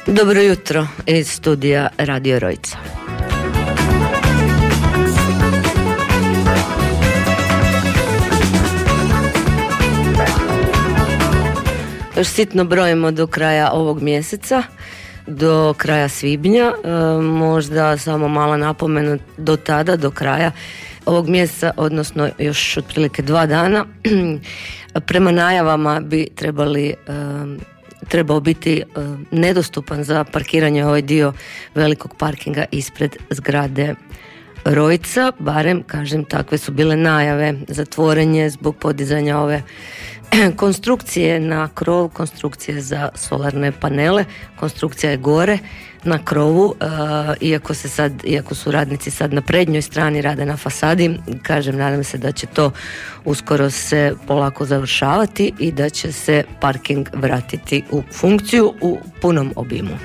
Dobro jutro iz studija Radio Rojca. Još sitno brojimo do kraja ovog mjeseca, do kraja svibnja, možda samo mala napomena do tada, do kraja ovog mjeseca, odnosno još otprilike 2 dana, prema najavama bi trebao biti nedostupan za parkiranje ovaj dio velikog parkinga ispred zgrade Rojca, barem, kažem, takve su bile najave, zatvorenje zbog podizanja ove konstrukcije na krov, konstrukcije za solarne panele, konstrukcija je gore na krovu, iako su radnici sad na prednjoj strani, rade na fasadi, kažem, nadam se da će to uskoro se polako završavati i da će se parking vratiti u funkciju u punom obimu.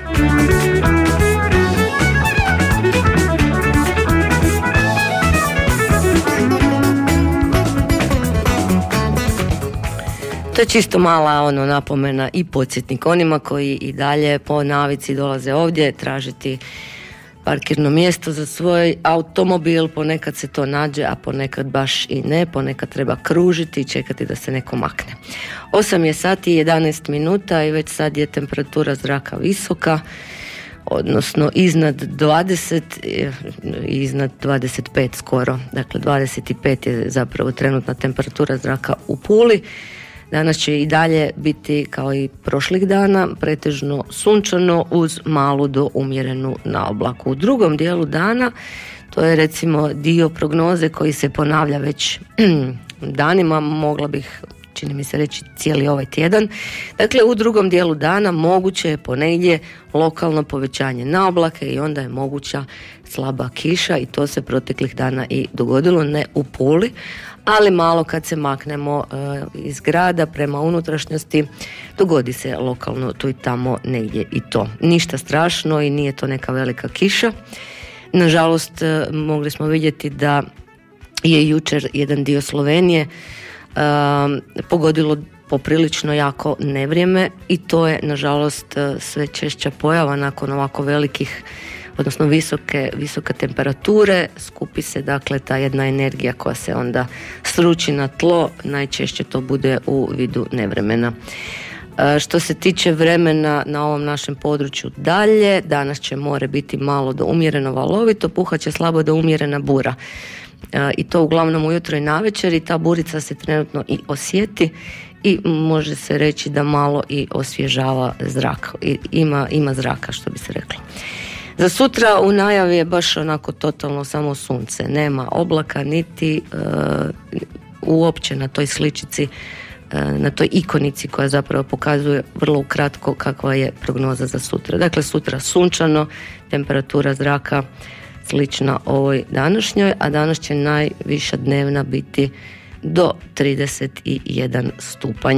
To je čisto mala napomena i podsjetnik onima koji i dalje po navici dolaze ovdje tražiti parkirno mjesto za svoj automobil. Ponekad se to nađe, a ponekad baš i ne. Ponekad treba kružiti i čekati da se neko makne. 8 sati i 11 minuta i već sad je temperatura zraka visoka, odnosno iznad 20, iznad 25 skoro. Dakle, 25 je zapravo trenutna temperatura zraka u Puli. Danas će i dalje biti, kao i prošlih dana, pretežno sunčano uz malu do umjerenu naoblaku. U drugom dijelu dana, to je recimo dio prognoze koji se ponavlja već danima, mogla bih, čini mi se, reći cijeli ovaj tjedan. Dakle, u drugom dijelu dana moguće je ponegdje lokalno povećanje naoblake i onda je moguća slaba kiša i to se proteklih dana i dogodilo, ne u Puli, ali malo kad se maknemo iz grada prema unutrašnjosti, dogodi se lokalno tu i tamo negdje i to. Ništa strašno i nije to neka velika kiša. Nažalost, mogli smo vidjeti da je jučer jedan dio Slovenije pogodilo poprilično jako nevrijeme i to je nažalost sve češća pojava nakon ovako velikih, odnosno visoke temperature, skupi se dakle ta jedna energija koja se onda sruči na tlo, najčešće to bude u vidu nevremena. Što se tiče vremena na ovom našem području dalje, danas će more biti malo do umjereno valovito, puhat će slabo do umjerena bura. I to uglavnom ujutro i navečer i ta burica se trenutno i osjeti i može se reći da malo i osvježava zrak. Ima zraka, što bi se reklo. Za sutra u najavi je baš onako totalno samo sunce, nema oblaka niti uopće na toj sličici, na toj ikonici koja zapravo pokazuje vrlo ukratko kakva je prognoza za sutra. Dakle, sutra sunčano, temperatura zraka slična ovoj današnjoj, a danas će najviša dnevna biti do 31 stupanj.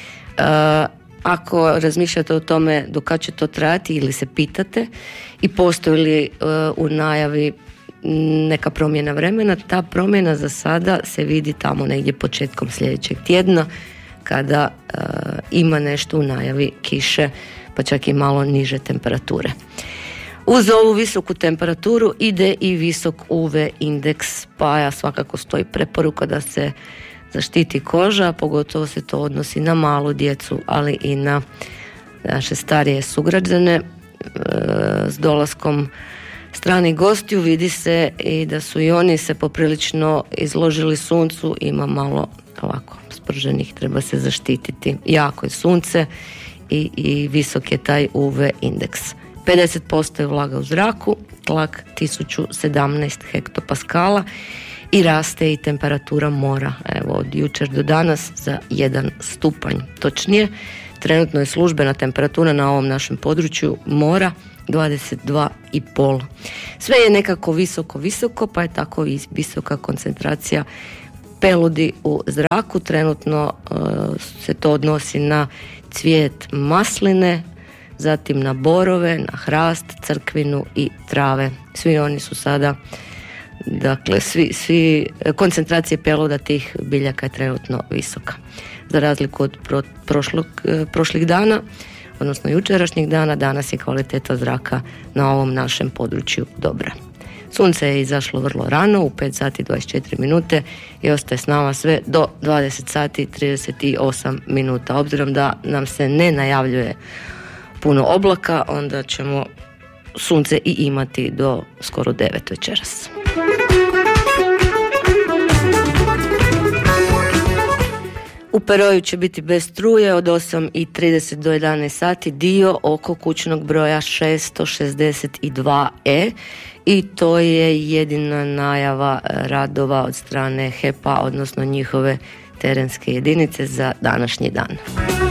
Ako razmišljate o tome do kad će to trajati ili se pitate i postoji li u najavi neka promjena vremena, ta promjena za sada se vidi tamo negdje početkom sljedećeg tjedna kada ima nešto u najavi kiše, pa čak i malo niže temperature. Uz ovu visoku temperaturu ide i visok UV indeks, pa svakako stoji preporuka da se zaštiti koža, pogotovo se to odnosi na malu djecu, ali i na naše starije sugrađane. S dolaskom stranih gostiju vidi se i da su i oni se poprilično izložili suncu, ima malo ovako sprženih, treba se zaštititi. Jako je sunce i visok je taj UV indeks. 50% je vlaga u zraku, tlak 1017 hektopaskala i raste i temperatura mora. Evo, od jučer do danas za 1 stupanj. Točnije, trenutno je službena temperatura na ovom našem području mora 22,5. Sve je nekako visoko, pa je tako i visoka koncentracija peludi u zraku. Trenutno se to odnosi na cvijet masline, zatim na borove, na hrast, crkvinu i trave. Svi oni su sada, dakle, svi koncentracije peluda tih biljaka je trenutno visoka. Za razliku od prošlih dana, odnosno jučerašnjeg dana, danas je kvaliteta zraka na ovom našem području dobra. Sunce je izašlo vrlo rano, u 5 sati 24 minute i ostaje s nama sve do 20 sati 38 minuta. Obzirom da nam se ne najavljuje puno oblaka, onda ćemo sunce i imati do skoro 9 večeras. U Peroju će biti bez struje od 8:30 do 11 sati, dio oko kućnog broja 662E i to je jedina najava radova od strane HEP-a, odnosno njihove terenske jedinice za današnji dan.